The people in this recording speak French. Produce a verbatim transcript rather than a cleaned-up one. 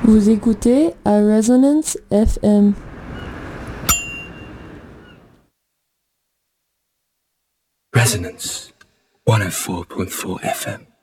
Vous écoutez à Resonance F M. Resonance one oh four point four F M.